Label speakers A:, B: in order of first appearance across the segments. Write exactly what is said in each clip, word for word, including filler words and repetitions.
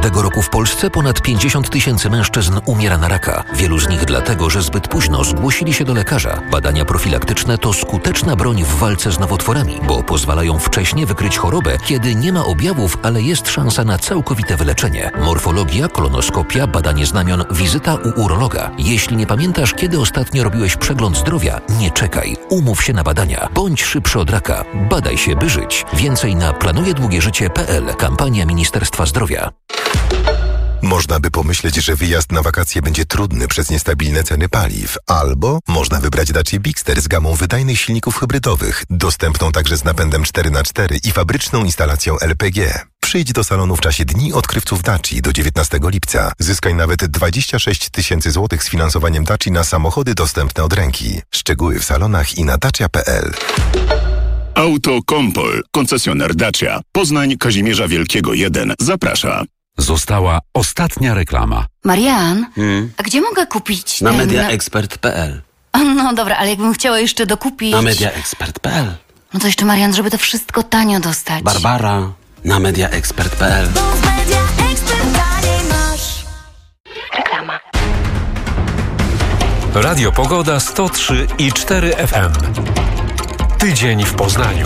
A: Każdego roku w Polsce ponad pięćdziesiąt tysięcy mężczyzn umiera na raka. Wielu z nich dlatego, że zbyt późno zgłosili się do lekarza. Badania profilaktyczne to skuteczna broń w walce z nowotworami, bo pozwalają wcześnie wykryć chorobę, kiedy nie ma objawów, ale jest szansa na całkowite wyleczenie. Morfologia, kolonoskopia, badanie znamion, wizyta u urologa. Jeśli nie pamiętasz, kiedy ostatnio robiłeś przegląd zdrowia, nie czekaj. Umów się na badania. Bądź szybszy od raka. Badaj się, by żyć. Więcej na planuje długie życie kropka p l. Kampania Ministerstwa Zdrowia.
B: Można by pomyśleć, że wyjazd na wakacje będzie trudny przez niestabilne ceny paliw. Albo można wybrać Dacia Bigster z gamą wydajnych silników hybrydowych, dostępną także z napędem cztery na cztery i fabryczną instalacją L P G. Przyjdź do salonu w czasie Dni Odkrywców Daci do dziewiętnastego lipca. Zyskaj nawet dwadzieścia sześć tysięcy złotych z finansowaniem Daci na samochody dostępne od ręki. Szczegóły w salonach i na dacia kropka p l.
C: Auto Kompol, koncesjoner Dacia. Poznań Kazimierza Wielkiego jeden zaprasza.
D: Została ostatnia reklama.
E: Marian,
F: Hmm?
E: a gdzie mogę kupić
F: Na
E: ten...
F: mediaexpert kropka p l.
E: No dobra, ale jakbym chciała jeszcze dokupić...
F: Na mediaexpert kropka p l.
E: No to jeszcze, Marian, żeby to wszystko tanio dostać.
F: Barbara, na mediaexpert kropka p l.
E: Reklama.
G: Radio Pogoda sto trzy i cztery F M. Tydzień w Poznaniu.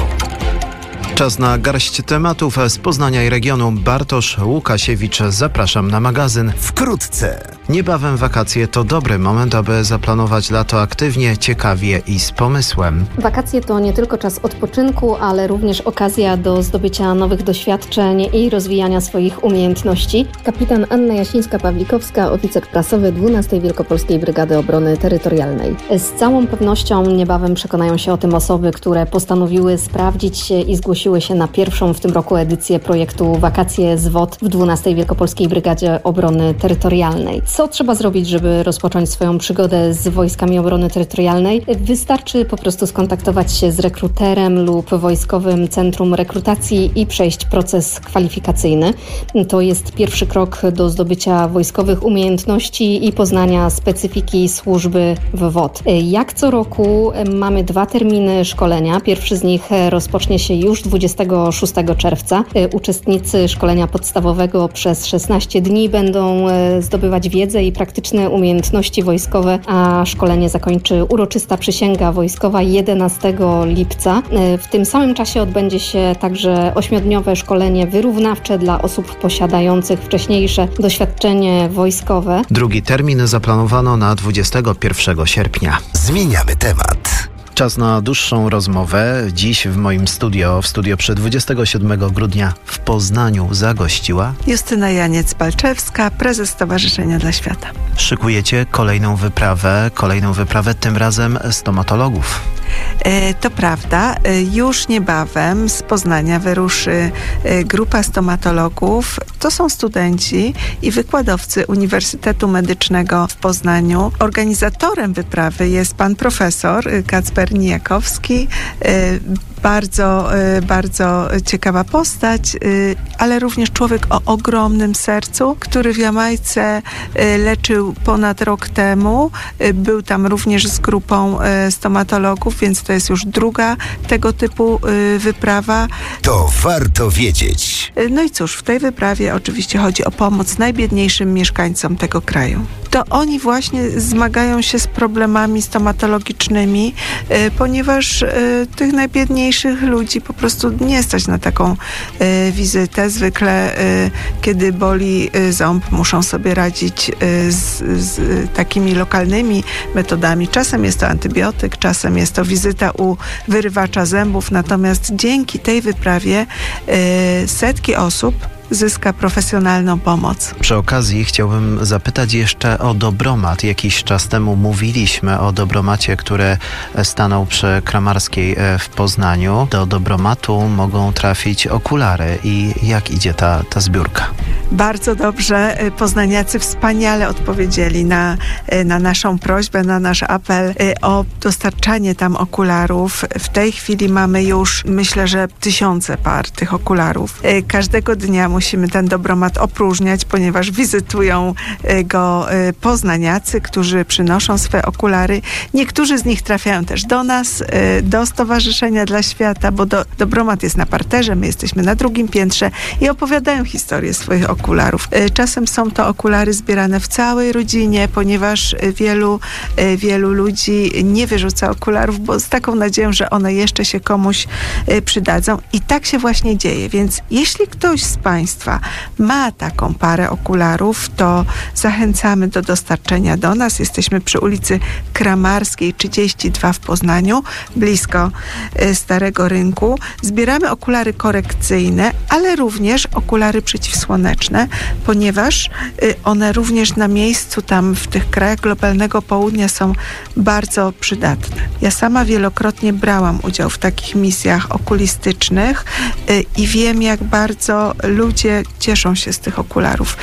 H: Czas na garść tematów z Poznania i regionu. Bartosz Łukasiewicz, zapraszam na magazyn.
I: Wkrótce.
H: Niebawem wakacje to dobry moment, aby zaplanować lato aktywnie, ciekawie i z pomysłem.
J: Wakacje to nie tylko czas odpoczynku, ale również okazja do zdobycia nowych doświadczeń i rozwijania swoich umiejętności. Kapitan Anna Jasińska-Pawlikowska, oficer prasowy dwunastej Wielkopolskiej Brygady Obrony Terytorialnej. Z całą pewnością niebawem przekonają się o tym osoby, które postanowiły sprawdzić się i zgłosiły się na pierwszą w tym roku edycję projektu Wakacje z W O T w dwunastej Wielkopolskiej Brygadzie Obrony Terytorialnej. Co trzeba zrobić, żeby rozpocząć swoją przygodę z Wojskami Obrony Terytorialnej? Wystarczy po prostu skontaktować się z rekruterem lub Wojskowym Centrum Rekrutacji i przejść proces kwalifikacyjny. To jest pierwszy krok do zdobycia wojskowych umiejętności i poznania specyfiki służby w W O T. Jak co roku mamy dwa terminy szkolenia. Pierwszy z nich rozpocznie się już dwudziestego szóstego czerwca. Uczestnicy szkolenia podstawowego przez szesnaście dni będą zdobywać wiedzę i praktyczne umiejętności wojskowe, a szkolenie zakończy uroczysta przysięga wojskowa jedenastego lipca. W tym samym czasie odbędzie się także ośmiodniowe szkolenie wyrównawcze dla osób posiadających wcześniejsze doświadczenie wojskowe.
H: Drugi termin zaplanowano na dwudziestego pierwszego sierpnia.
I: Zmieniamy temat.
H: Czas na dłuższą rozmowę. Dziś w moim studio, w studio przy dwudziestego siódmego grudnia w Poznaniu zagościła
K: Justyna Janiec-Balczewska, prezes Stowarzyszenia dla Świata.
H: Szykujecie kolejną wyprawę, kolejną wyprawę tym razem stomatologów.
K: E, to prawda. E, już niebawem z Poznania wyruszy e, grupa stomatologów. To są studenci i wykładowcy Uniwersytetu Medycznego w Poznaniu. Organizatorem wyprawy jest pan profesor Kacper Nijakowski. E, Bardzo, bardzo ciekawa postać, ale również człowiek o ogromnym sercu, który w Jamajce leczył ponad rok temu. Był tam również z grupą stomatologów, więc to jest już druga tego typu wyprawa.
I: To warto wiedzieć.
K: No i cóż, w tej wyprawie oczywiście chodzi o pomoc najbiedniejszym mieszkańcom tego kraju. To oni właśnie zmagają się z problemami stomatologicznymi, ponieważ tych najbiedniejszych ludzi po prostu nie stać na taką y, wizytę. Zwykle y, kiedy boli y, ząb, muszą sobie radzić y, z, z y, takimi lokalnymi metodami. Czasem jest to antybiotyk, czasem jest to wizyta u wyrywacza zębów. Natomiast dzięki tej wyprawie y, setki osób zyska profesjonalną pomoc.
H: Przy okazji chciałbym zapytać jeszcze o dobromat. Jakiś czas temu mówiliśmy o dobromacie, który stanął przy Kramarskiej w Poznaniu. Do dobromatu mogą trafić okulary. I jak idzie ta, ta zbiórka?
K: Bardzo dobrze. Poznaniacy wspaniale odpowiedzieli na, na naszą prośbę, na nasz apel o dostarczanie tam okularów. W tej chwili mamy już, myślę, że tysiące par tych okularów. Każdego dnia musimy ten dobromat opróżniać, ponieważ wizytują go poznaniacy, którzy przynoszą swe okulary. Niektórzy z nich trafiają też do nas, do Stowarzyszenia dla Świata, bo do, dobromat jest na parterze, my jesteśmy na drugim piętrze i opowiadają historię swoich okularów. okularów. Czasem są to okulary zbierane w całej rodzinie, ponieważ wielu, wielu ludzi nie wyrzuca okularów, bo z taką nadzieją, że one jeszcze się komuś przydadzą. I tak się właśnie dzieje. Więc jeśli ktoś z Państwa ma taką parę okularów, to zachęcamy do dostarczenia do nas. Jesteśmy przy ulicy Kramarskiej trzydzieści dwa w Poznaniu, blisko Starego Rynku. Zbieramy okulary korekcyjne, ale również okulary przeciwsłoneczne, ponieważ one również na miejscu tam w tych krajach globalnego południa są bardzo przydatne. Ja sama wielokrotnie brałam udział w takich misjach okulistycznych i wiem, jak bardzo ludzie cieszą się z tych okularów.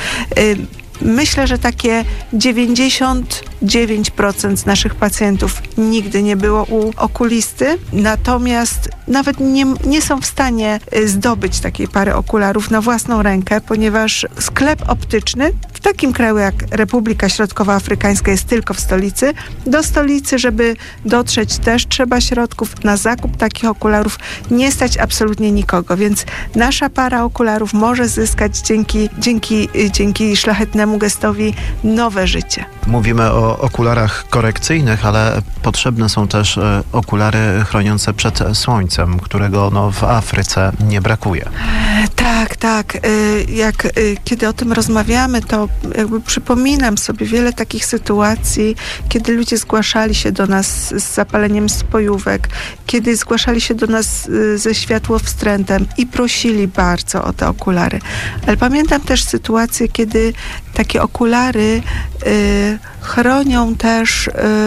K: Myślę, że takie dziewięćdziesiąt dziewięć procent z naszych pacjentów nigdy nie było u okulisty, natomiast nawet nie, nie są w stanie zdobyć takiej pary okularów na własną rękę, ponieważ sklep optyczny w takim kraju jak Republika Środkowoafrykańska jest tylko w stolicy. Do stolicy, żeby dotrzeć, też trzeba środków. Na zakup takich okularów nie stać absolutnie nikogo, więc nasza para okularów może zyskać dzięki, dzięki, dzięki szlachetnemu gestowi nowe życie.
H: Mówimy o okularach korekcyjnych, ale potrzebne są też okulary chroniące przed słońcem, którego no, w Afryce nie brakuje.
K: Tak, tak. Jak kiedy o tym rozmawiamy, to jakby przypominam sobie wiele takich sytuacji, kiedy ludzie zgłaszali się do nas z zapaleniem spojówek, kiedy zgłaszali się do nas ze światłowstrętem i prosili bardzo o te okulary. Ale pamiętam też sytuację, kiedy takie okulary y, chronią też y,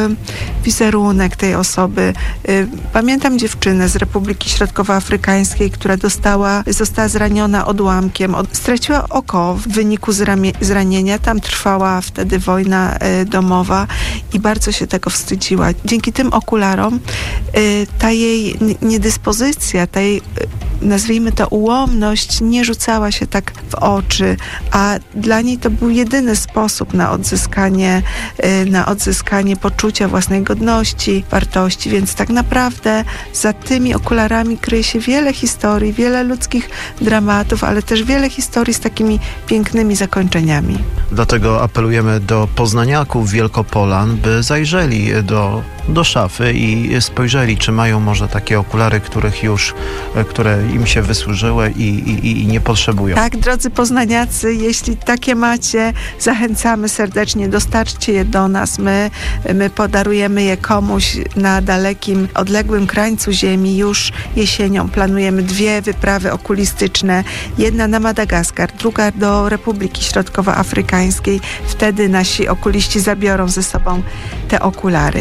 K: wizerunek tej osoby. Y, pamiętam dziewczynę z Republiki Środkowoafrykańskiej, która dostała, została zraniona odłamkiem, od, straciła oko w wyniku zramie, zranienia. Tam trwała wtedy wojna y, domowa i bardzo się tego wstydziła. Dzięki tym okularom y, ta jej niedyspozycja, ta jej, y, nazwijmy to ułomność, nie rzucała się tak w oczy, a dla niej to był jedyny sposób na odzyskanie, na odzyskanie poczucia własnej godności, wartości, więc tak naprawdę za tymi okularami kryje się wiele historii, wiele ludzkich dramatów, ale też wiele historii z takimi pięknymi zakończeniami.
H: Dlatego apelujemy do poznaniaków Wielkopolan, by zajrzeli do, do szafy i spojrzeli, czy mają może takie okulary, których już, które im się wysłużyły i, i, i nie potrzebują.
K: Tak, drodzy poznaniacy, jeśli takie macie, zachęcamy serdecznie, dostarczcie je do nas. My, my podarujemy je komuś na dalekim, odległym krańcu ziemi. Już jesienią planujemy dwie wyprawy okulistyczne. Jedna na Madagaskar, druga do Republiki Środkowoafrykańskiej. Wtedy nasi okuliści zabiorą ze sobą te okulary.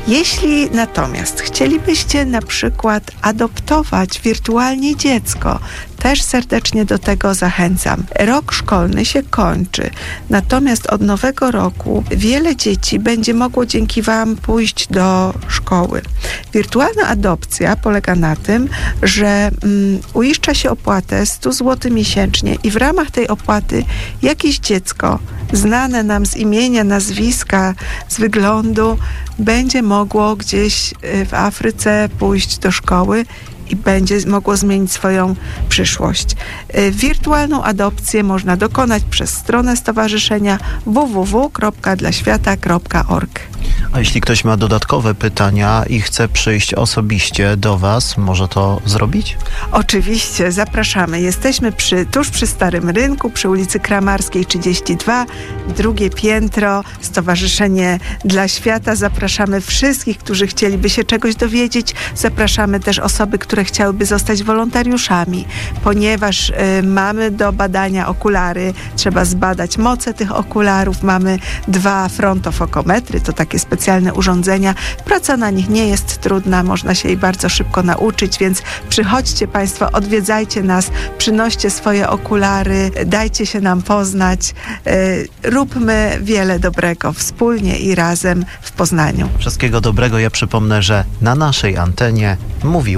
K: Jeśli natomiast chcielibyście na przykład adoptować wirtualnie dziecko, też serdecznie do tego zachęcam. Rok szkolny się kończy, natomiast od nowego roku wiele dzieci będzie mogło dzięki Wam pójść do szkoły. Wirtualna adopcja polega na tym, że um, uiszcza się opłatę sto złotych miesięcznie i w ramach tej opłaty jakieś dziecko znane nam z imienia, nazwiska, z wyglądu będzie mogło gdzieś w Afryce pójść do szkoły i będzie mogło zmienić swoją przyszłość. Wirtualną adopcję można dokonać przez stronę stowarzyszenia w w w kropka dla świata kropka org.
H: A jeśli ktoś ma dodatkowe pytania i chce przyjść osobiście do Was, może to zrobić?
K: Oczywiście, zapraszamy. Jesteśmy przy, tuż przy Starym Rynku, przy ulicy Kramarskiej trzydzieści dwa, drugie piętro, Stowarzyszenie dla Świata. Zapraszamy wszystkich, którzy chcieliby się czegoś dowiedzieć. Zapraszamy też osoby, które chciałyby zostać wolontariuszami, ponieważ y, mamy do badania okulary. Trzeba zbadać moce tych okularów. Mamy dwa frontofokometry, to takie specjalne urządzenia. Praca na nich nie jest trudna, można się jej bardzo szybko nauczyć, więc przychodźcie Państwo, odwiedzajcie nas, przynoście swoje okulary, dajcie się nam poznać. Yy, róbmy wiele dobrego wspólnie i razem w Poznaniu.
H: Wszystkiego dobrego. Ja przypomnę, że na naszej antenie mówiła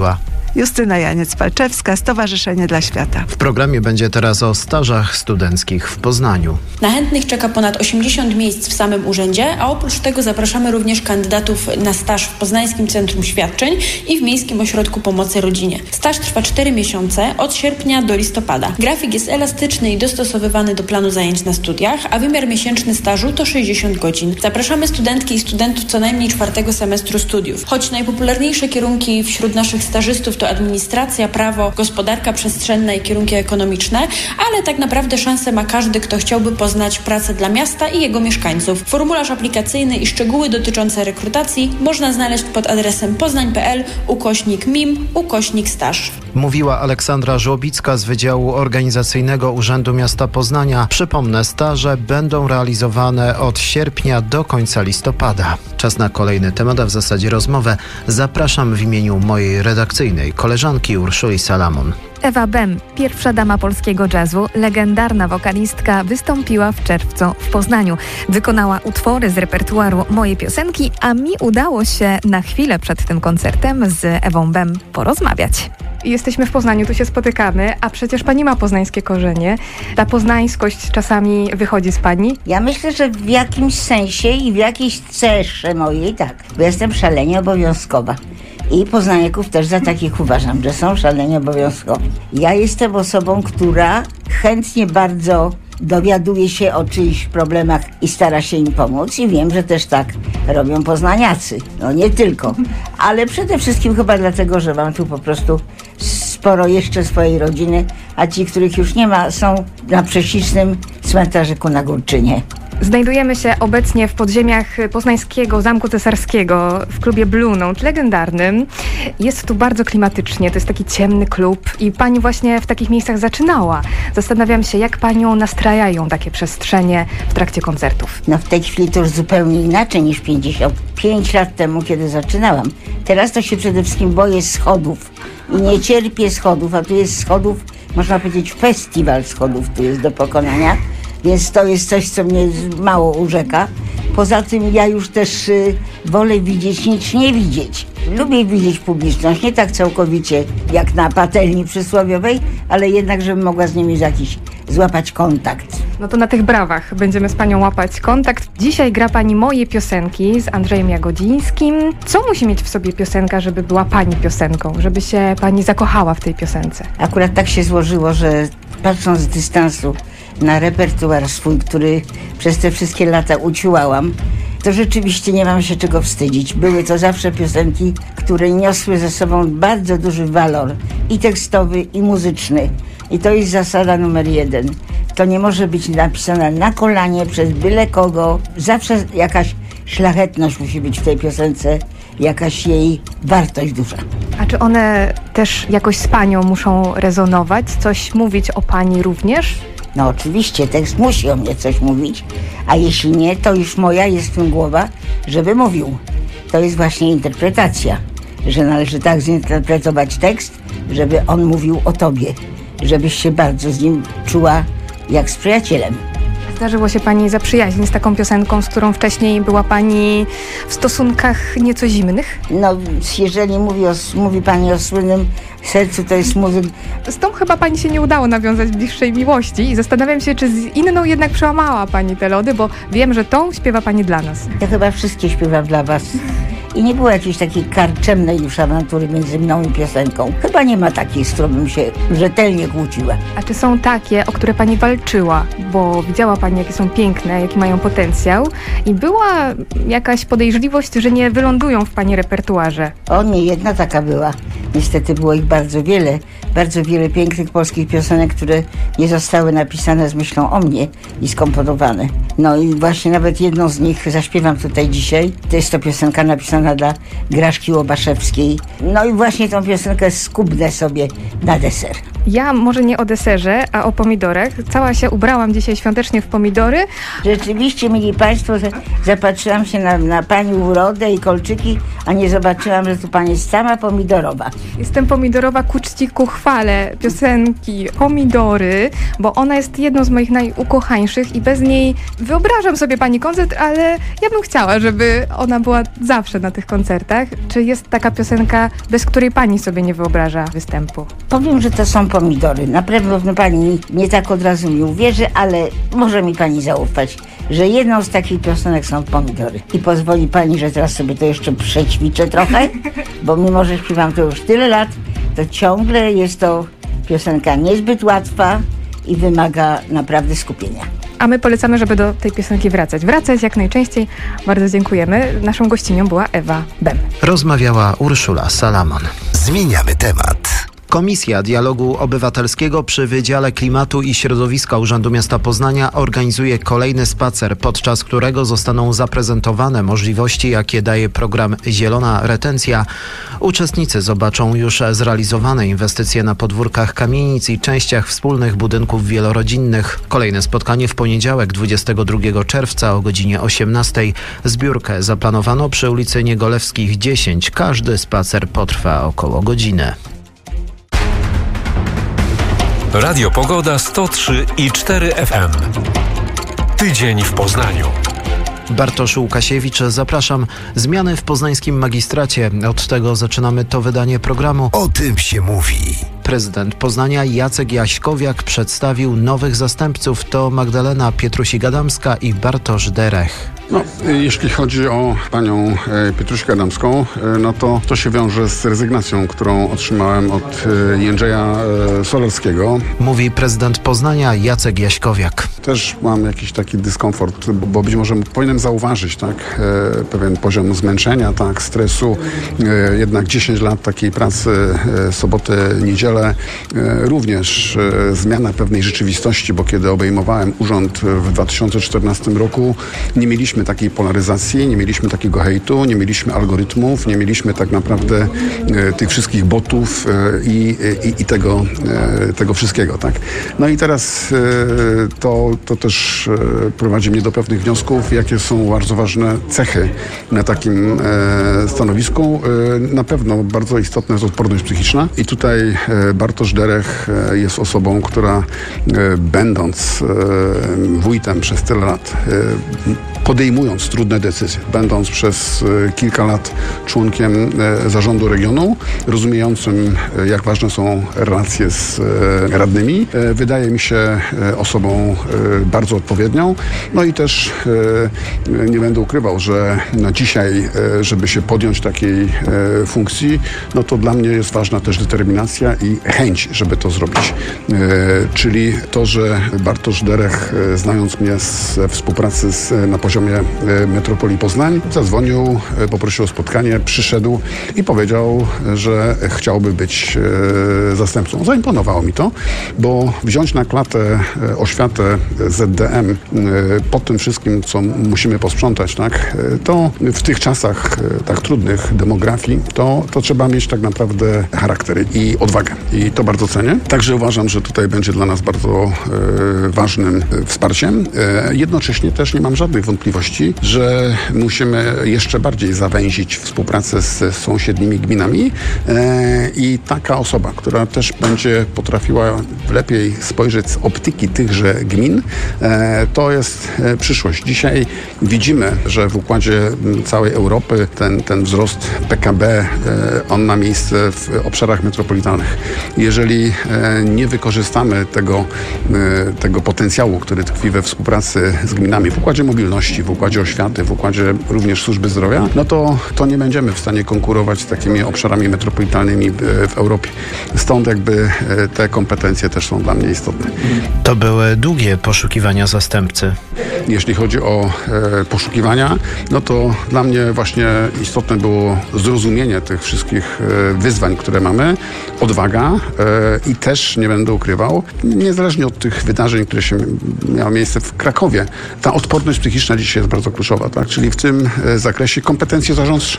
K: Justyna Janiec-Palczewska, Stowarzyszenie dla Świata.
H: W programie będzie teraz o stażach studenckich w Poznaniu.
L: Na chętnych czeka ponad osiemdziesiąt miejsc w samym urzędzie, a oprócz tego zapraszamy również kandydatów na staż w Poznańskim Centrum Świadczeń i w Miejskim Ośrodku Pomocy Rodzinie. Staż trwa cztery miesiące, od sierpnia do listopada. Grafik jest elastyczny i dostosowywany do planu zajęć na studiach, a wymiar miesięczny stażu to sześćdziesiąt godzin. Zapraszamy studentki i studentów co najmniej czwartego semestru studiów. Choć najpopularniejsze kierunki wśród naszych stażystów to administracja, prawo, gospodarka przestrzenna i kierunki ekonomiczne, ale tak naprawdę szansę ma każdy, kto chciałby poznać pracę dla miasta i jego mieszkańców. Formularz aplikacyjny i szczegóły dotyczące rekrutacji można znaleźć pod adresem poznań.pl ukośnik mim ukośnik staż.
H: Mówiła Aleksandra Żłobicka z Wydziału Organizacyjnego Urzędu Miasta Poznania. Przypomnę, staże będą realizowane od sierpnia do końca listopada. Czas na kolejny temat, a w zasadzie rozmowę. Zapraszam w imieniu mojej redakcyjnej koleżanki Urszuli Salamon.
M: Ewa Bem, pierwsza dama polskiego jazzu, legendarna wokalistka, wystąpiła w czerwcu w Poznaniu. Wykonała utwory z repertuaru Moje piosenki, a mi udało się na chwilę przed tym koncertem z Ewą Bem porozmawiać.
N: Jesteśmy w Poznaniu, tu się spotykamy, a przecież pani ma poznańskie korzenie. Ta poznańskość czasami wychodzi z pani?
O: Ja myślę, że w jakimś sensie i w jakiejś cesze mojej tak, bo jestem szalenie obowiązkowa. I poznaniaków też za takich uważam, że są szalenie obowiązkowi. Ja jestem osobą, która chętnie bardzo dowiaduje się o czyichś problemach i stara się im pomóc i wiem, że też tak robią poznaniacy. No nie tylko, ale przede wszystkim chyba dlatego, że mam tu po prostu sporo jeszcze swojej rodziny, a ci, których już nie ma, są na prześlicznym cmentarzyku na Górczynie.
N: Znajdujemy się obecnie w podziemiach poznańskiego Zamku Cesarskiego w klubie Blue Note, legendarnym. Jest tu bardzo klimatycznie, to jest taki ciemny klub i pani właśnie w takich miejscach zaczynała. Zastanawiam się, jak panią nastrajają takie przestrzenie w trakcie koncertów.
O: No w tej chwili to już zupełnie inaczej niż pięćdziesiąt pięć lat temu, kiedy zaczynałam. Teraz to się przede wszystkim boję schodów i nie cierpię schodów, a tu jest schodów, można powiedzieć festiwal schodów tu jest do pokonania. Więc to jest coś, co mnie mało urzeka. Poza tym ja już też y, wolę widzieć niż nie widzieć. Lubię widzieć publiczność, nie tak całkowicie jak na patelni przysłowiowej, ale jednak, żebym mogła z nimi jakiś złapać kontakt.
N: No to na tych brawach będziemy z panią łapać kontakt. Dzisiaj gra pani Moje piosenki z Andrzejem Jagodzińskim. Co musi mieć w sobie piosenka, żeby była pani piosenką, żeby się pani zakochała w tej piosence?
O: Akurat tak się złożyło, że patrząc z dystansu na repertuar swój, który przez te wszystkie lata uciułałam, to rzeczywiście nie mam się czego wstydzić. Były to zawsze piosenki, które niosły ze sobą bardzo duży walor i tekstowy, i muzyczny. I to jest zasada numer jeden. To nie może być napisane na kolanie przez byle kogo. Zawsze jakaś szlachetność musi być w tej piosence, jakaś jej wartość duża.
N: A czy one też jakoś z panią muszą rezonować? Coś mówić o pani również?
O: No oczywiście, tekst musi o mnie coś mówić, a jeśli nie, to już moja jest w tym głowa, żeby mówił. To jest właśnie interpretacja, że należy tak zinterpretować tekst, żeby on mówił o tobie, żebyś się bardzo z nim czuła jak z przyjacielem.
N: Zdarzyło się pani zaprzyjaźnić z taką piosenką, z którą wcześniej była pani w stosunkach nieco zimnych?
O: No, jeżeli mówi, o, mówi pani o słynnym sercu, to jest muzyk.
N: Z tą chyba pani się nie udało nawiązać bliższej miłości i zastanawiam się, czy z inną jednak przełamała pani te lody, bo wiem, że tą śpiewa pani dla nas.
O: Ja chyba wszystkie śpiewam dla was. I nie było jakiejś takiej karczemnej już awantury między mną i piosenką. Chyba nie ma takiej, z którą bym się rzetelnie kłóciła.
N: A czy są takie, o które pani walczyła? Bo widziała pani, jakie są piękne, jaki mają potencjał i była jakaś podejrzliwość, że nie wylądują w pani repertuarze?
O: O, nie jedna taka była. Niestety było ich bardzo wiele. Bardzo wiele pięknych polskich piosenek, które nie zostały napisane z myślą o mnie i skomponowane. No i właśnie nawet jedną z nich zaśpiewam tutaj dzisiaj. To jest to piosenka napisana dla Graszki Łobaszewskiej. No i właśnie tą piosenkę skubnę sobie na deser.
N: Ja może nie o deserze, a o pomidorach. Cała się ubrałam dzisiaj świątecznie w pomidory.
O: Rzeczywiście, mili państwo, że zapatrzyłam się na, na pani urodę i kolczyki, a nie zobaczyłam, że tu pani jest sama pomidorowa.
N: Jestem pomidorowa ku czci, ku chwale pochwalę piosenki Pomidory, bo ona jest jedną z moich najukochańszych i bez niej wyobrażam sobie pani koncert, ale ja bym chciała, żeby ona była zawsze na tych koncertach. Czy jest taka piosenka, bez której pani sobie nie wyobraża występu?
O: Powiem, że to są pomidory. Na pewno pani nie tak od razu mi uwierzy, ale może mi pani zaufać, że jedną z takich piosenek są pomidory. I pozwoli pani, że teraz sobie to jeszcze przećwiczę trochę, bo mimo, że śpiewam to już tyle lat, to ciągle jest to piosenka niezbyt łatwa i wymaga naprawdę skupienia.
N: A my polecamy, żeby do tej piosenki wracać. Wracać jak najczęściej. Bardzo dziękujemy. Naszą gościnią była Ewa Bem.
H: Rozmawiała Urszula Salamon.
I: Zmieniamy temat.
H: Komisja Dialogu Obywatelskiego przy Wydziale Klimatu i Środowiska Urzędu Miasta Poznania organizuje kolejny spacer, podczas którego zostaną zaprezentowane możliwości, jakie daje program Zielona Retencja. Uczestnicy zobaczą już zrealizowane inwestycje na podwórkach kamienic i częściach wspólnych budynków wielorodzinnych. Kolejne spotkanie w poniedziałek, dwudziestego drugiego czerwca o godzinie osiemnastej. Zbiórkę zaplanowano przy ulicy Niegolewskich dziesięć. Każdy spacer potrwa około godziny.
G: Radio Pogoda sto trzy i cztery F M. Tydzień w Poznaniu.
H: Bartosz Łukasiewicz, zapraszam. Zmiany w poznańskim magistracie. Od tego zaczynamy to wydanie programu.
I: O tym się mówi.
H: Prezydent Poznania Jacek Jaśkowiak przedstawił nowych zastępców. To Magdalena Pietrusi-Gadamska i Bartosz Derech.
P: No, jeśli chodzi o panią Pietrusię-Gadamską, no to to się wiąże z rezygnacją, którą otrzymałem od Jędrzeja Solarskiego.
H: Mówi prezydent Poznania Jacek Jaśkowiak.
P: Też mam jakiś taki dyskomfort, bo być może powinienem zauważyć, tak, pewien poziom zmęczenia, tak, stresu. Jednak dziesięć lat takiej pracy, sobotę, niedzielę, również zmiana pewnej rzeczywistości, bo kiedy obejmowałem urząd w dwa tysiące czternastym roku, nie mieliśmy takiej polaryzacji, nie mieliśmy takiego hejtu, nie mieliśmy algorytmów, nie mieliśmy tak naprawdę e, tych wszystkich botów e, i, i, i tego, e, tego wszystkiego, tak? No i teraz e, to, to też e, prowadzi mnie do pewnych wniosków, jakie są bardzo ważne cechy na takim e, stanowisku. E, na pewno bardzo istotna jest odporność psychiczna i tutaj e, Bartosz Derech e, jest osobą, która e, będąc e, wójtem przez tyle lat, e, podejmując trudne decyzje, będąc przez e, kilka lat członkiem e, zarządu regionu, rozumiejącym, e, jak ważne są relacje z e, radnymi, e, wydaje mi się e, osobą e, bardzo odpowiednią. No i też e, nie będę ukrywał, że no dzisiaj, e, żeby się podjąć takiej e, funkcji, no to dla mnie jest ważna też determinacja i chęć, żeby to zrobić. E, czyli to, że Bartosz Derech, e, znając mnie z współpracy z, na poziomie metropolii Poznań, zadzwonił, poprosił o spotkanie, przyszedł i powiedział, że chciałby być zastępcą. Zaimponowało mi to, bo wziąć na klatę oświatę Z D M po tym wszystkim, co musimy posprzątać, tak, to w tych czasach tak trudnych demografii, to, to trzeba mieć tak naprawdę charakter i odwagę. I to bardzo cenię. Także uważam, że tutaj będzie dla nas bardzo ważnym wsparciem. Jednocześnie też nie mam żadnych wątpliwości, że musimy jeszcze bardziej zawęzić współpracę z sąsiednimi gminami e, i taka osoba, która też będzie potrafiła lepiej spojrzeć z optyki tychże gmin, e, to jest e, przyszłość. Dzisiaj widzimy, że w układzie całej Europy ten, ten wzrost P K B, e, on ma miejsce w obszarach metropolitalnych. Jeżeli e, nie wykorzystamy tego, e, tego potencjału, który tkwi we współpracy z gminami w układzie mobilności, w układzie oświaty, w układzie również służby zdrowia, no to, to nie będziemy w stanie konkurować z takimi obszarami metropolitalnymi w Europie. Stąd jakby te kompetencje też są dla mnie istotne.
H: To były długie poszukiwania zastępcy.
P: Jeśli chodzi o e, poszukiwania, no to dla mnie właśnie istotne było zrozumienie tych wszystkich e, wyzwań, które mamy, odwaga e, i też, nie będę ukrywał, niezależnie od tych wydarzeń, które się miały miejsce w Krakowie, ta odporność psychiczna dzisiaj jest bardzo kluczowa, tak? Czyli w tym e, zakresie kompetencje zarządcze.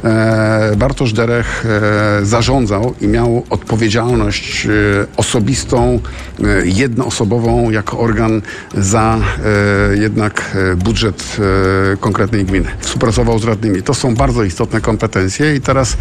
P: E, Bartosz Derech e, zarządzał i miał odpowiedzialność e, osobistą, e, jednoosobową jako organ odpowiedzialnym za e, jednak e, budżet e, konkretnej gminy. Współpracował z radnymi. To są bardzo istotne kompetencje i teraz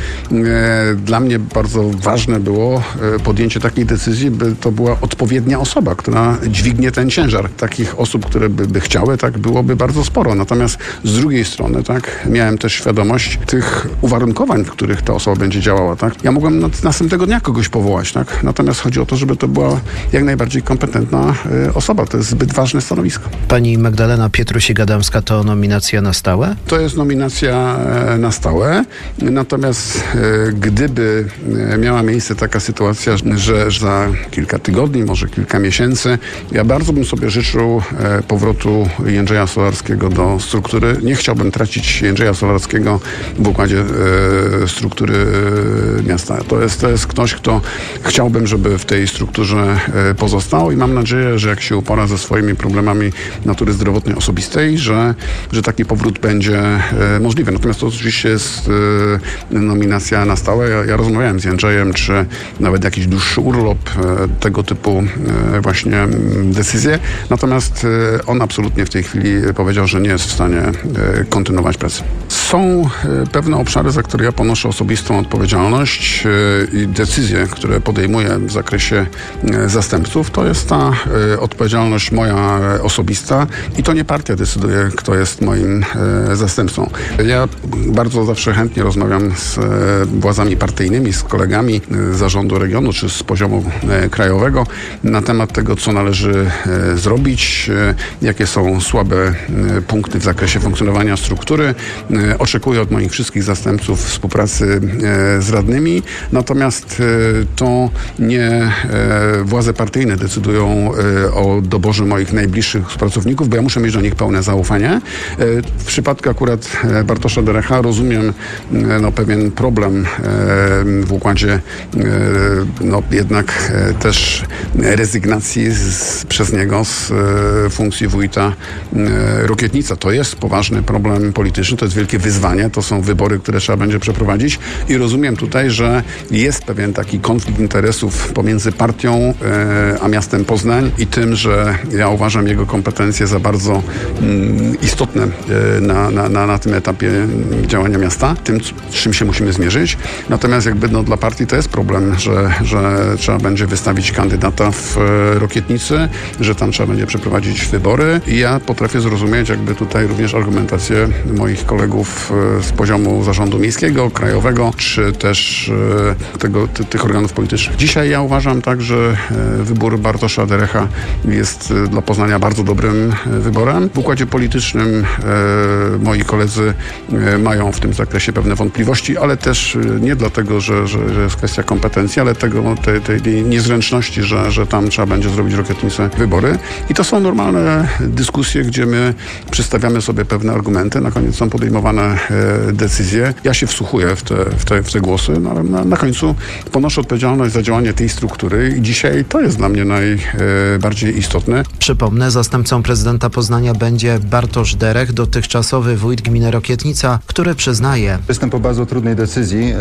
P: e, dla mnie bardzo ważne było e, podjęcie takiej decyzji, by to była odpowiednia osoba, która dźwignie ten ciężar. Takich osób, które by, by chciały, tak byłoby bardzo sporo. Natomiast z drugiej strony, tak, miałem też świadomość tych uwarunkowań, w których ta osoba będzie działała, tak. Ja mogłem następnego dnia kogoś powołać, tak. Natomiast chodzi o to, żeby to była jak najbardziej kompetentna y, osoba. To jest zbyt ważne stanowisko.
H: Pani Magdalena Pietrusiak-Adamska to nominacja na stałe?
P: To jest nominacja e, na stałe. Natomiast e, gdyby e, miała miejsce taka sytuacja, że, że za kilka tygodni, może kilka miesięcy, ja bardzo bym sobie życzył e, powrotu Jędrzeja Solarskiego do struktury. Nie chciałbym tracić Jędrzeja Solarskiego w układzie e, struktury e, miasta. To jest, to jest ktoś, kto chciałbym, żeby w tej strukturze e, pozostał i mam nadzieję, że jak się upora ze swoimi problemami natury zdrowotnej osobistej, że, że taki powrót będzie e, możliwy. Natomiast to oczywiście jest e, nominacja na stałe. Ja, ja rozmawiałem z Jędrzejem, czy nawet jakiś dłuższy urlop, e, tego typu e, właśnie decyzje. Natomiast e, on absolutnie w tej chwili powiedział, że nie jest w stanie e, kontynuować pracy. Są e, pewne obszary, za które ja ponoszę osobistą odpowiedzialność e, i decyzje, które podejmuję w zakresie e, zastępców. To jest ta e, odpowiedzialność moja e, osobista i to nie partia decyduje, kto jest moim e, zastępcą. Ja bardzo zawsze chętnie rozmawiam z e, władzami partyjnymi, z kolegami e, z zarządu regionu czy z poziomu e, krajowego na temat tego, co należy e, zrobić, e, jakie są słabe e, punkty w zakresie funkcjonowania struktury. E, oczekuję od moich wszystkich zastępców współpracy e, z radnymi, natomiast e, to nie e, władze partyjne decydują e, o doborze moich najbliższych współpracowników, bo ja muszę mieć do nich pełne zaufanie. E, w przypadku akurat e, Bartosza Derecha rozumiem e, no, pewien problem e, w układzie e, no, jednak e, też rezygnacji z, przez niego z e, funkcji wójta e, Rokietnica. To jest poważny problem polityczny, to jest wielkie wyzwanie, to są wybory, które trzeba będzie przeprowadzić i rozumiem tutaj, że jest pewien taki konflikt interesów pomiędzy partią e, a miastem Poznań i tym, że ja uważam jego kompetencje za bardzo mm, istotne e, na, na, na, na tym etapie działania miasta, tym, z czym się musimy zmierzyć. Natomiast jakby no, dla partii to jest problem, że, że trzeba będzie wystawić kandydata w e, Rokietnicy, że tam trzeba będzie przeprowadzić wybory i ja potrafię zrozumieć jakby tutaj również argumentację moich kolegów e, z poziomu zarządu miejskiego, krajowego, czy też e, tego, ty, tych organów politycznych. Dzisiaj ja uważam tak, że e, wybór Bartosza Derecha jest e, dla Poznania bardzo dobrym e, wyborem. W układzie politycznym e, moi koledzy e, mają w tym zakresie pewne wątpliwości, ale też e, nie dlatego, że, że, że jest kwestia kompetencji, ale tego, tej, tej, tej niezręczności, że, że tam trzeba będzie zrobić w Rokietnicy wybory. I to są normalne dyskusje, gdzie my przedstawiamy sobie pewne argumenty, na koniec są podejmowane e, decyzje. Ja się wsłuchuję w te, w te, w te głosy, no, ale na, na końcu ponoszę odpowiedzialność za działanie tej struktury i dzisiaj to jest dla mnie najbardziej istotne.
H: Przypomnę, zastępcą prezydenta Poznania będzie Bartosz Derech, dotychczasowy wójt gminy Rokietnica, który przyznaje:
Q: Jestem po bardzo trudnej decyzji.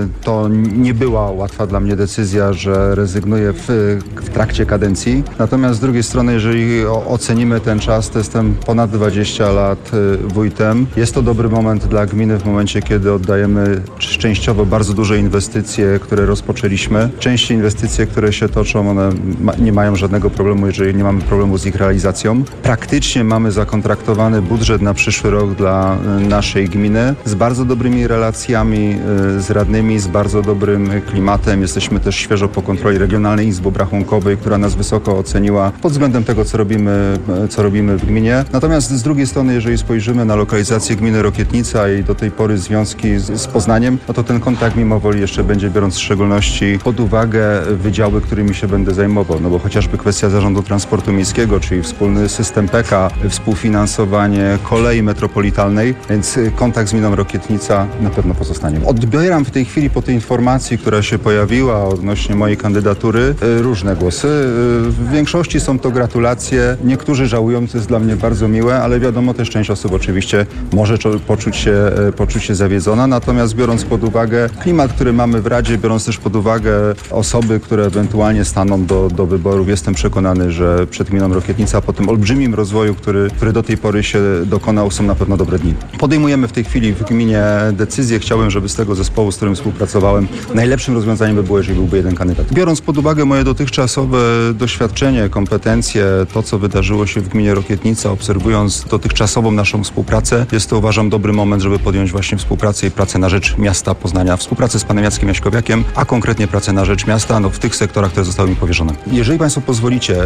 Q: To nie była łatwa dla mnie decyzja, że rezygnuję w, w trakcie kadencji. Natomiast z drugiej strony, jeżeli ocenimy ten czas, to jestem ponad dwadzieścia lat wójtem. Jest to dobry moment dla gminy w momencie, kiedy oddajemy częściowo bardzo duże inwestycje, które rozpoczęliśmy. Części inwestycje, które się toczą, one ma, nie mają żadnego problemu, jeżeli nie mamy problemu z ich realizacją. Praktycznie mamy zakontraktowany budżet na przyszły rok dla naszej gminy z bardzo dobrymi relacjami z radnymi, z bardzo dobrym klimatem. Jesteśmy też świeżo po kontroli Regionalnej Izby Obrachunkowej, która nas wysoko oceniła pod względem tego, co robimy, co robimy w gminie. Natomiast z drugiej strony, jeżeli spojrzymy na lokalizację gminy Rokietnica i do tej pory związki z, z Poznaniem, no to ten kontakt mimo woli jeszcze będzie, biorąc w szczególności pod uwagę wydziały, którymi się będę zajmował. No bo chociażby kwestia zarządu transportu miejskiego, czyli wspólny system P K, współfinansowanie kolei metropolitalnej, więc kontakt z gminą Rokietnica na pewno pozostanie. Odbieram w tej chwili po tej informacji, która się pojawiła odnośnie mojej kandydatury, różne głosy. W większości są to gratulacje. Niektórzy żałują, co jest dla mnie bardzo miłe, ale wiadomo, też część osób oczywiście może poczuć poczuć się, poczuć się zawiedzona. Natomiast biorąc pod uwagę klimat, który mamy w Radzie, biorąc też pod uwagę osoby, które ewentualnie staną do, do wyborów, jestem przekonany, że przed gminą Rokietnica, po tym olbrzymim rozwoju, który, który do tej pory się dokonał, są na pewno dobre dni. Podejmujemy w tej chwili w gminie decyzję. Chciałem, żeby z tego zespołu, z którym współpracowałem, najlepszym rozwiązaniem by było, jeżeli byłby jeden kandydat. Biorąc pod uwagę moje dotychczasowe doświadczenie, kompetencje, to co wydarzyło się w gminie Rokietnica, obserwując dotychczasową naszą współpracę, jest to, uważam, dobry moment, żeby podjąć właśnie współpracę i pracę na rzecz miasta Poznania. Współpracę z panem Jackiem Jaśkowiakiem, a konkretnie pracę na rzecz miasta, no w tych sektorach, które zostały mi powierzone. Jeżeli państwo pozwolicie,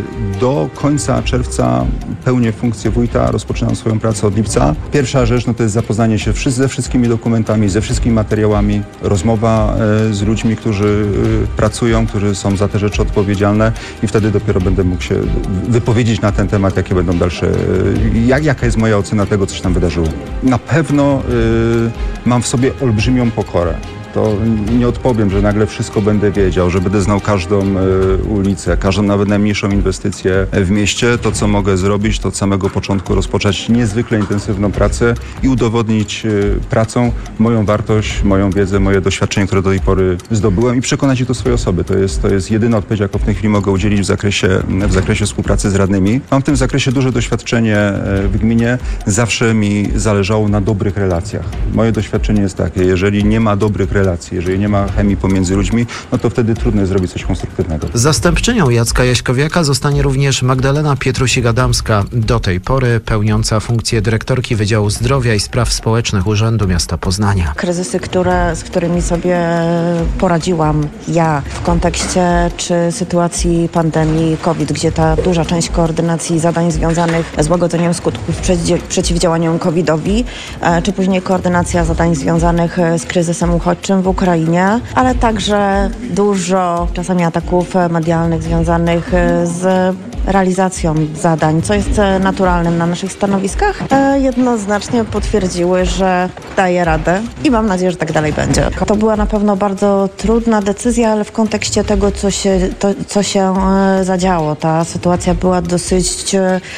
Q: do końca czerwca pełnię funkcję wójta, rozpoczynam swoją pracę od lipca. Pierwsza rzecz, no to jest zapoznanie się ze wszystkimi dokumentami, ze wszystkimi materiałami, rozmowa z ludźmi, którzy pracują, którzy są za te rzeczy odpowiedzialne i wtedy dopiero będę mógł się wypowiedzieć na ten temat, jakie będą dalsze, jak, jaka jest moja ocena tego, co się tam wydarzyło. Na pewno y, mam w sobie olbrzymią pokorę. To nie odpowiem, że nagle wszystko będę wiedział, że będę znał każdą y, ulicę, każdą nawet najmniejszą inwestycję w mieście. To, co mogę zrobić, to od samego początku rozpocząć niezwykle intensywną pracę i udowodnić y, pracą moją wartość, moją wiedzę, moje doświadczenie, które do tej pory zdobyłem i przekonać ich do swojej osoby. To jest, to jest jedyna odpowiedź, jaką w tej chwili mogę udzielić w zakresie, w zakresie współpracy z radnymi. Mam w tym zakresie duże doświadczenie w gminie. Zawsze mi zależało na dobrych relacjach. Moje doświadczenie jest takie, jeżeli nie ma dobrych relacji, relacji. Jeżeli nie ma chemii pomiędzy ludźmi, no to wtedy trudno jest zrobić coś konstruktywnego.
H: Zastępczynią Jacka Jaśkowiaka zostanie również Magdalena Pietrusik-Adamska, do tej pory pełniąca funkcję dyrektorki Wydziału Zdrowia i Spraw Społecznych Urzędu Miasta Poznania.
R: Kryzysy, które, z którymi sobie poradziłam ja w kontekście czy sytuacji pandemii COVID, gdzie ta duża część koordynacji zadań związanych z łagodzeniem skutków przeciwdziałaniem covidowi, czy później koordynacja zadań związanych z kryzysem uchodźczym w Ukrainie, ale także dużo czasami ataków medialnych związanych z realizacją zadań, co jest naturalnym na naszych stanowiskach, jednoznacznie potwierdziły, że daje radę i mam nadzieję, że tak dalej będzie. To była na pewno bardzo trudna decyzja, ale w kontekście tego, co się, to, co się zadziało. Ta sytuacja była dosyć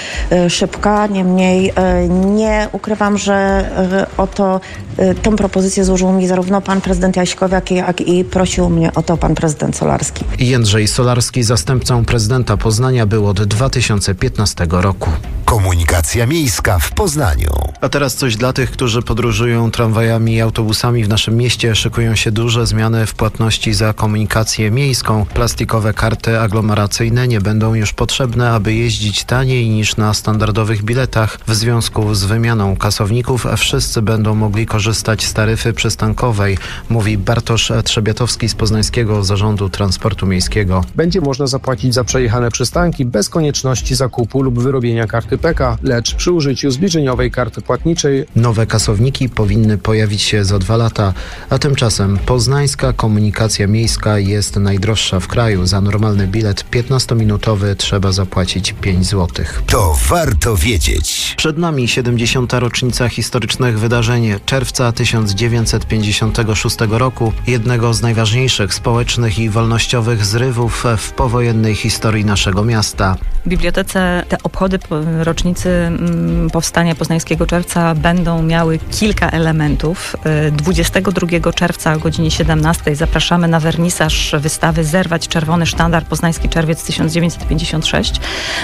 R: szybka, niemniej nie ukrywam, że o to tę propozycję złożył mi zarówno pan prezydent Jaśkowiak, jak i prosił mnie o to pan prezydent Solarski.
H: Jędrzej Solarski, zastępcą prezydenta Poznania, był od dwa tysiące piętnastego roku.
I: Komunikacja miejska w Poznaniu.
H: A teraz coś dla tych, którzy podróżują tramwajami i autobusami w naszym mieście. Szykują się duże zmiany w płatności za komunikację miejską. Plastikowe karty aglomeracyjne nie będą już potrzebne, aby jeździć taniej niż na standardowych biletach. W związku z wymianą kasowników wszyscy będą mogli korzystać z taryfy przystankowej, mówi Bartosz Trzebiatowski z Poznańskiego Zarządu Transportu Miejskiego.
S: Będzie można zapłacić za przejechane przystanki bez konieczności zakupu lub wyrobienia karty P K, lecz przy użyciu zbliżeniowej karty płatniczej.
H: Nowe kasowniki powinny pojawić się za dwa lata, a tymczasem poznańska komunikacja miejska jest najdroższa w kraju. Za normalny bilet piętnastominutowy trzeba zapłacić pięć złotych.
I: To warto wiedzieć.
H: Przed nami siedemdziesiąta rocznica historycznych wydarzeń czerwca tysiąc dziewięćset pięćdziesiątego szóstego roku, jednego z najważniejszych społecznych i wolnościowych zrywów w powojennej historii naszego miasta.
T: W bibliotece te obchody rocznicy powstania poznańskiego czerwca będą miały kilka elementów. dwudziestego drugiego czerwca o godzinie siedemnastej zapraszamy na wernisaż wystawy Zerwać czerwony sztandar Poznański czerwiec tysiąc dziewięćset pięćdziesiąt sześć.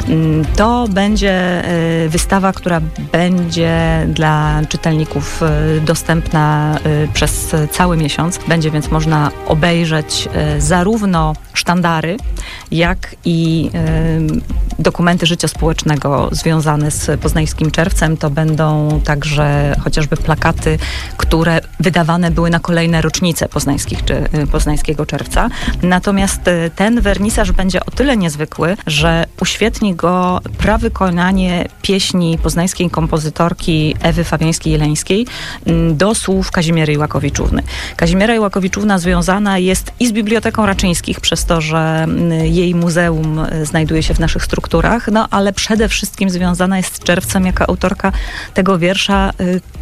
T: To będzie wystawa, która będzie dla czytelników dostępna przez cały miesiąc. Będzie więc można obejrzeć zarówno sztandary, jak i dokumenty życia społecznego związane z poznańskim czerwcem. To będą także chociażby plakaty, które wydawane były na kolejne rocznice poznańskich czy poznańskiego czerwca. Natomiast ten wernisaż będzie o tyle niezwykły, że uświetni go prawykonanie pieśni poznańskiej kompozytorki Ewy Fabiańskiej-Jeleńskiej do słów Kazimiery Iłakowiczówny. Kazimiera Iłakowiczówna związana jest i z Biblioteką Raczyńskich, przez to, że jej muzeum znajduje się w naszych strukturach, no ale przede wszystkim związana jest z czerwcem jako autorka tego wiersza,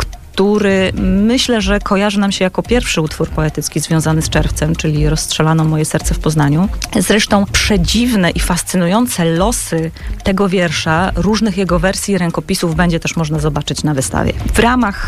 T: który myślę, że kojarzy nam się jako pierwszy utwór poetycki związany z czerwcem, czyli Rozstrzelano moje serce w Poznaniu. Zresztą przedziwne i fascynujące losy tego wiersza, różnych jego wersji i rękopisów będzie też można zobaczyć na wystawie. W ramach